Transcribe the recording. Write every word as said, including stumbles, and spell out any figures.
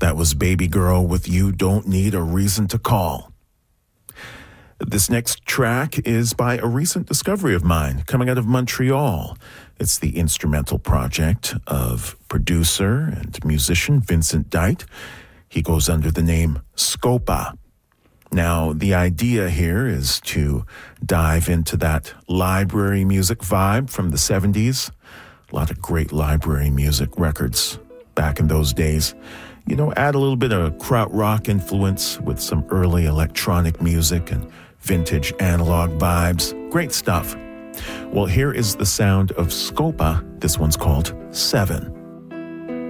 That was Baby Girl with You Don't Need a Reason to Call. This next track is by a recent discovery of mine coming out of Montreal. It's the instrumental project of producer and musician Vincent Dite. He goes under the name Scopa. Now, the idea here is to dive into that library music vibe from the seventies. A lot of great library music records back in those days. You know, add a little bit of krautrock influence with some early electronic music and vintage analog vibes. Great stuff. Well, here is the sound of Scopa. This one's called Seven.